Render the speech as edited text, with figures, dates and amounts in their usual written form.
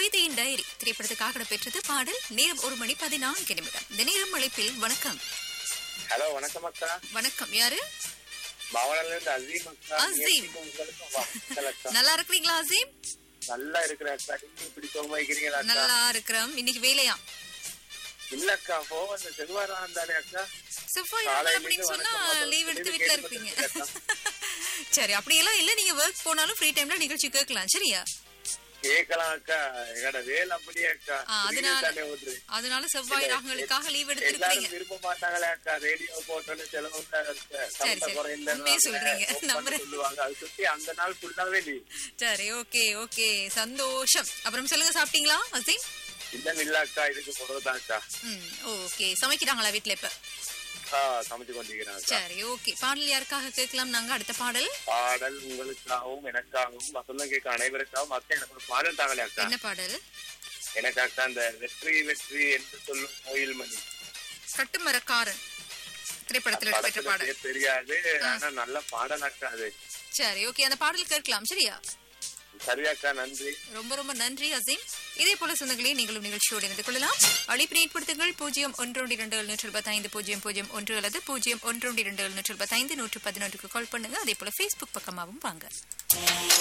கைதியின் diary திரைப்படத்துக்காக இடம்பெற்றது பாடல். நேரம் 1:14. இந்த நேரம் அழைப்பில் வணக்கம். ஹலோ, வணக்கம் அக்கா. வணக்கம், யாரு? மாவட்டத்துல இருந்து அசீம் அக்கா. அசீம். அக்கா. நல்லா இருக்கிறீங்களா அசீம்? நல்லா இருக்கிறேன் அக்கா. நீங்க இப்படி சுகமா இருக்கிறீங்களா அக்கா? நல்லா இருக்கிறோம். இன்னைக்கு வேலையா? இல்ல அக்கா, போவந்த செவ்வாய் தானே அக்கா. செவ்வாய் காலையில அப்படின்னு சொன்னா வணக்கம் லீவ் எடுத்து சொல்லி வீட்டுல இருப்பீங்க. கேட்டுட்டு சரி, அப்படியெல்லாம் இல்ல. நீங்க ஒர்க் போனாலும் ஃப்ரீ டைம்ல நிகழ்ச்சி கேட்கலாம். சரியா? கேக்கலாம் அக்கா. எங்கட வேலை அப்படியே அக்கா. அதனால செவ்வாய் ராகங்களுக்காக லீவ் எடுத்து எல்லாரும் இருக்கீங்க. விரும்ப மாட்டாங்களே அக்கா. ரேடியோ போட்டோன்னு செலவு உண்மையை சொல்றீங்க. நம்புறேன். சொல்லுவாங்க. அது சுத்தி அந்த நாள் ஃபுல்லாவே லீவ். சரி, ஓகே ஓகே, சந்தோஷம். அப்புறம் சொல்லுங்க, சாப்பிட்டீங்களா அசீம்? இல்ல அக்கா, இதுக்கு போறதுதான் அக்கா. ஓகே. சமைக்கிறாங்களா வீட்டுல இப்ப? சமைச்சு கொண்டிருக்கிறேன் அக்கா. சரி, ஓகே. பாடல் யாருக்காக கேட்கலாம்? நாங்க அடுத்த பாடல் உங்களுக்காகவும் எனக்காகவும் வசந்தம் கேட்க அனைவருக்காகவும் அக்கா எனக்கு ஒரு பாடல் தாங்களே அக்கா. என்ன பாடல்? எனக்கு அக்கா அந்த வெற்றி வெற்றி என்று சொல்லும் கோயில் மணி கட்டுமரக்காரன் திரைப்படத்தில் இடம்பெற்ற பாடல். தெரியாது, ஆனா நல்ல பாடல் அக்கா அது. சரி, ஓகே. அந்த பாடல் கேட்கலாம். சரியா? சரியாக்கா, நன்றி. ரொம்ப ரொம்ப நன்றி அசீம். இதே போல சொந்தங்களே நீங்களும் நிகழ்ச்சியோடு இணைந்து கொள்ளலாம். அழைப்பினை ஏற்படுத்துங்கள் 0112250001 அல்லது 01122511 கால் பண்ணுங்க. அதே போல Facebook பக்கமாகவும் வாங்க.